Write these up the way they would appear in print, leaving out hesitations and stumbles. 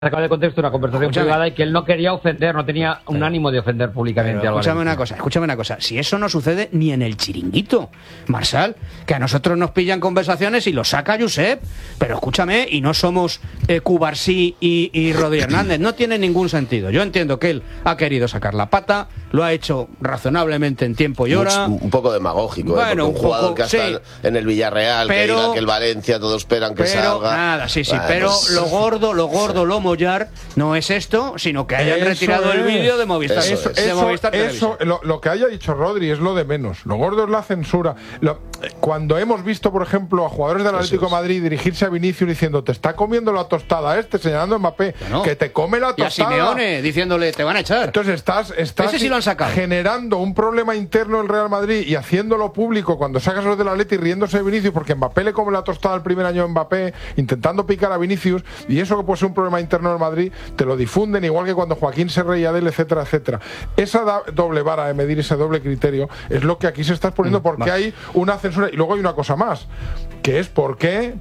sacado de contexto una conversación privada y que él no quería ofender, no tenía un ánimo de ofender públicamente. Escúchame una cosa, si eso no sucede ni en el chiringuito, Marsal, que a nosotros nos pillan conversaciones y lo saca Josep, pero escúchame, y no somos Cubarsí y Rodri Hernández, no tiene ningún sentido. Yo entiendo que él ha querido sacar la pata, lo ha hecho razonablemente en tiempo y hora. Un poco demagógico, bueno, un jugador que está en el Villarreal, que diga que el Valencia, todos esperan que salga. Nada, pero lo gordo, lo mollar, no es esto, sino que hayan retirado el vídeo de Movistar. Eso, lo que haya dicho Rodri es lo de menos. Lo gordo es la censura. Cuando hemos visto, por ejemplo, a jugadores del Atlético de Madrid dirigirse a Vinicius diciendo te está comiendo la tostada señalando a Mbappé, que te come la tostada. Y a Simeone diciéndole te van a echar. Entonces estás ese sí lo han sacado, generando un problema interno del Real Madrid y haciéndolo público cuando sacas los del Atlético riéndose de Vinicius porque Mbappé le come la tostada el primer año de Mbappé, intentando picar a Vinicius, y eso que puede ser un problema interno del Madrid, te lo difunden igual que cuando Joaquín se reía de él, etcétera, etcétera. Esa doble vara de medir, ese doble criterio, es lo que aquí se está exponiendo porque hay una censura. Y luego hay una cosa más, que es por qué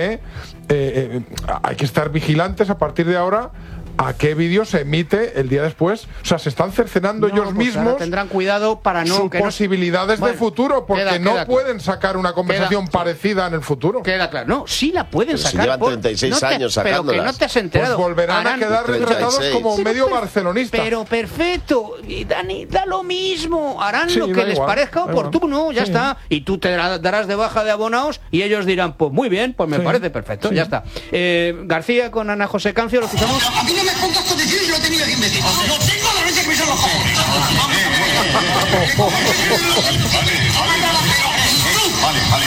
hay que estar vigilantes a partir de ahora a qué vídeo se emite el día después. O sea, se están cercenando ellos mismos. Tendrán cuidado para no sus posibilidades de futuro, porque no pueden sacar una conversación parecida en el futuro. Queda claro. No, sí la pueden sacar. Si llevan 36 años sacándolas. Pero que no te has enterado. Pues volverán a quedar retratados como medio barcelonista. Pero perfecto, y Dani, da lo mismo. Harán lo que les parezca oportuno, ya está. Y tú te darás de baja de abonados y ellos dirán, pues muy bien, pues me parece perfecto, ya está. García con Ana José Cancio, ¿lo escuchamos? Me pongas todo decir, yo lo tenía bien metido. No tengo la leche que me hizo los cojones. Vale.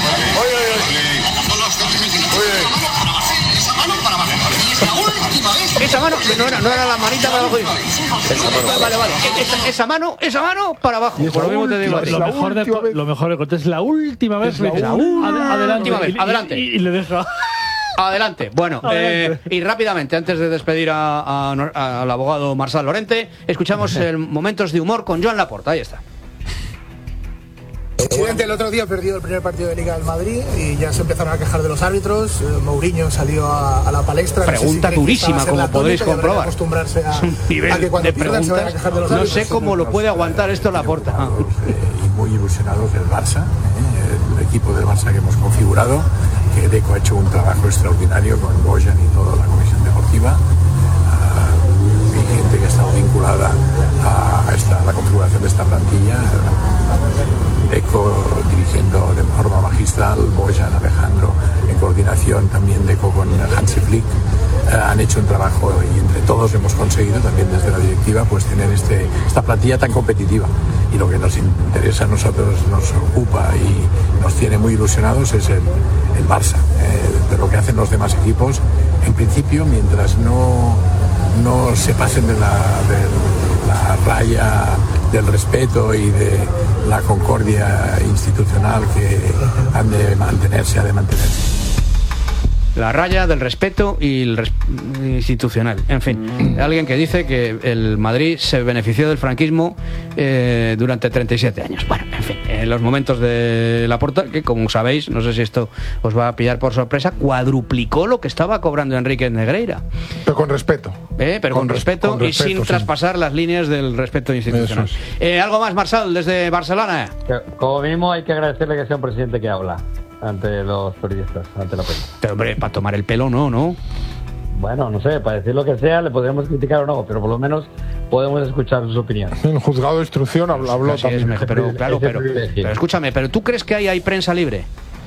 Esa mano para abajo. Es la última vez. Esa mano no era la manita para abajo. Vale. Esa mano para abajo. Por lo mismo te digo. Lo mejor de Cortés es la última vez. Adelante. Y le deja. Adelante. Bueno, y rápidamente, antes de despedir al abogado Marsal Lorente, escuchamos momentos de humor con Joan Laporta. Ahí está. Presidente, el otro día perdió el primer partido de Liga del Madrid y ya se empezaron a quejar de los árbitros. Mourinho salió a la palestra. Pregunta durísima, como podréis comprobar. Acostumbrarse a que cuando pierdan se vayan a quejar de los árbitros. No sé cómo lo puede aguantar esto Laporta. Y muy ilusionados del Barça, el equipo del Barça que hemos configurado, que Deco ha hecho un trabajo extraordinario con Bojan y toda la comisión deportiva. Hay gente que ha estado vinculada a la configuración de esta plantilla. Deco dirigiendo de forma magistral, Bojan, Alejandro en coordinación, también Deco con Hansi Flick. Han hecho un trabajo y entre todos hemos conseguido también desde la directiva pues tener esta plantilla tan competitiva, y lo que nos interesa a nosotros, nos ocupa y nos tiene muy ilusionados es el Barça, de lo que hacen los demás equipos en principio, mientras no se pasen de la raya del respeto y de la concordia institucional que ha de mantenerse. La raya del respeto y el institucional. En fin, alguien que dice que el Madrid se benefició del franquismo durante 37 años. Bueno, en fin, en los momentos de Laporta, que como sabéis, no sé si esto os va a pillar por sorpresa, cuadruplicó lo que estaba cobrando Enrique Negreira. Pero con respeto. Pero con respeto y sin traspasar las líneas del respeto institucional. ¿Algo más, Marsal, desde Barcelona? Como mínimo hay que agradecerle que sea un presidente que habla ante los periodistas, ante la prensa. Pero hombre, para tomar el pelo no. Bueno, no sé, para decir lo que sea le podríamos criticar o no, pero por lo menos podemos escuchar sus opiniones. En el juzgado de instrucción habló también. Pero escúchame, ¿pero tú crees que hay prensa libre?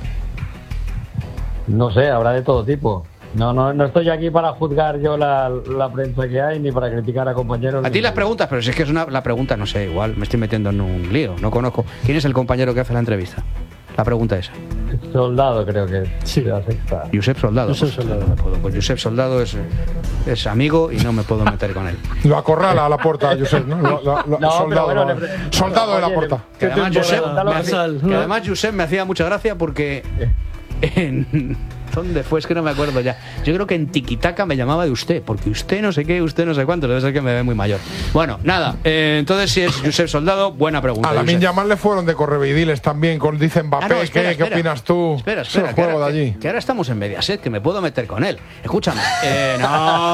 No sé, habrá de todo tipo. No estoy aquí para juzgar yo la prensa que hay, ni para criticar a compañeros. A ti las preguntas, pero si es que la pregunta, no sé, igual me estoy metiendo en un lío, no conozco. ¿Quién es el compañero que hace la entrevista? La pregunta esa. Soldado, creo que sí. Josep Soldado. Pues Josep Soldado es amigo y no me puedo meter con él. Lo acorrala a la puerta, Josep, ¿no? Soldado de la puerta. Que además Josep me hacía mucha gracia porque ¿dónde fue? Es que no me acuerdo ya. Yo creo que en Tiquitaca me llamaba de usted, porque usted no sé qué, usted no sé cuánto. Debe ser que me ve muy mayor. Bueno, nada. Entonces, si es Josep Soldado, buena pregunta. A Lamine Yamal le fueron de correveidiles también, dicen Mbappé. ¿Qué opinas tú? Espera. Que ahora estamos en Mediaset, que me puedo meter con él. Escúchame. No.